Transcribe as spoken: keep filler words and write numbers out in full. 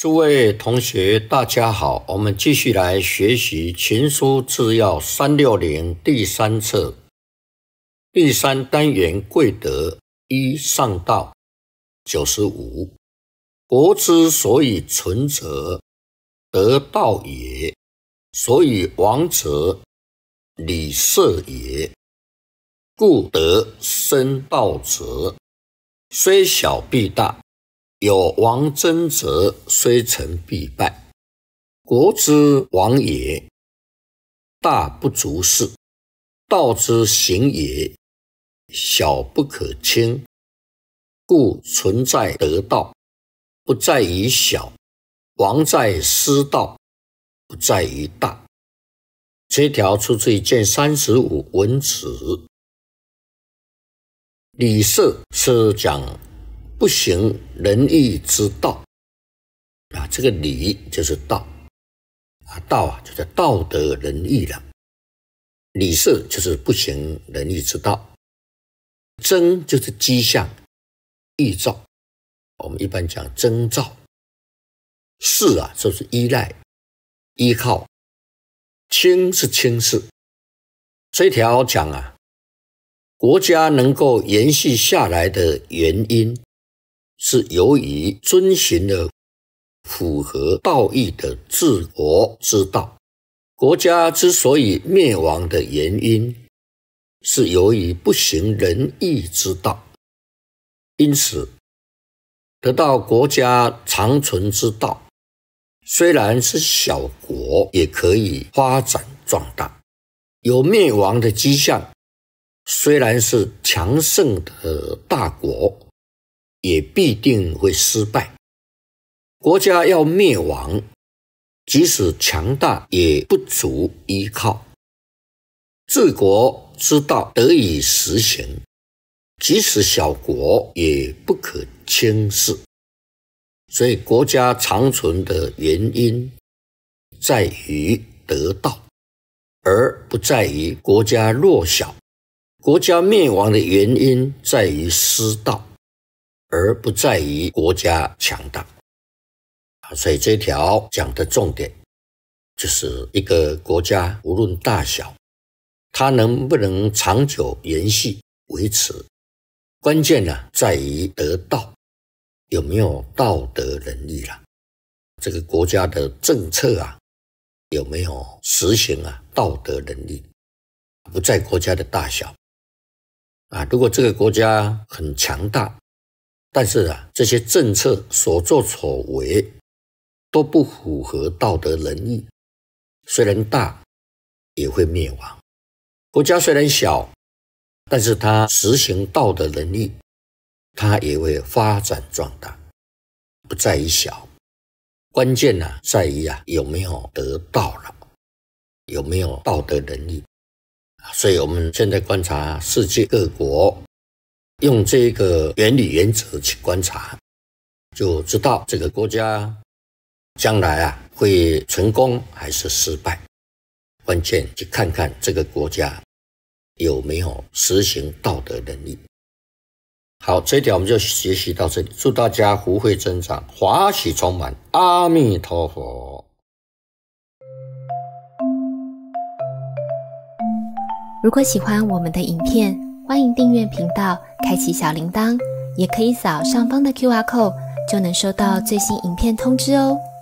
诸位同学大家好，我们继续来学习群书治要三六零第三册第三单元贵德一上道九十五。国之所以存者，得道也；所以亡者，礼乐也。故得生道者，虽小必大，有亡真者，虽成必败。国之亡也，大不足视；道之行也，小不可轻。故存在得道，不在于小；亡在失道，不在于大。这条出自于卷三十五文子。礼乐是讲不行仁义之道啊，这个礼就是道啊，道啊就是道德仁义了。礼乐就是不行仁义之道，征就是迹象、预兆，我们一般讲征兆。事啊就是依赖、依靠，轻是轻视。这条讲啊，国家能够延续下来的原因，是由于遵循了符合道义的治国之道。国家之所以灭亡的原因，是由于不行仁义之道。因此，得到国家长存之道，虽然是小国，也可以发展壮大；有灭亡的迹象，虽然是强盛的大国，也必定会失败。国家要灭亡，即使强大也不足依靠。治国之道得以实行，即使小国也不可轻视。所以国家长存的原因在于得道，而不在于国家弱小。国家灭亡的原因在于失道，而不在于国家强大。所以这条讲的重点就是一个国家无论大小，它能不能长久延续维持，关键呢在于得道，有没有道德仁义啦？这个国家的政策啊，有没有实行啊道德仁义？不在国家的大小啊。如果这个国家很强大，但是啊这些政策所作所为都不符合道德仁义，虽然大也会灭亡。国家虽然小，但是它实行道德仁义，它也会发展壮大。不在于小，关键呢、啊、在于啊有没有得道了，有没有道德仁义。所以我们现在观察世界各国，用这个原理原则去观察，就知道这个国家将来啊会成功还是失败。关键去看看这个国家有没有实行道德仁义。好，这一条我们就学习到这里，祝大家福慧增长，华喜充满，阿弥陀佛。 如果喜欢我们的影片，欢迎订阅频道，开启小铃铛，也可以扫上方的 Q R code， 就能收到最新影片通知哦。